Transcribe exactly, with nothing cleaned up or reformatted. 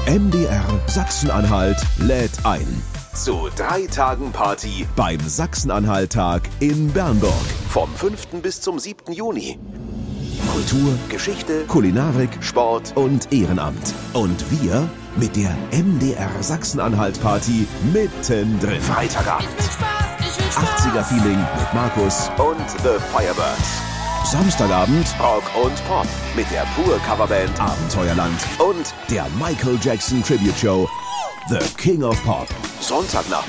M D R Sachsen-Anhalt lädt ein. Zu drei Tagen Party beim Sachsen-Anhalt-Tag in Bernburg. Vom fünften bis zum siebten Juni. Kultur, Geschichte, Kulinarik, Sport und Ehrenamt. Und wir mit der M D R Sachsen-Anhalt-Party mittendrin. Freitagabend. achtziger-Feeling mit Markus und The Firebirds. Samstagabend Rock und Pop mit der Pur-Coverband Abenteuerland und der Michael Jackson Tribute Show The King of Pop. Sonntagnachmittag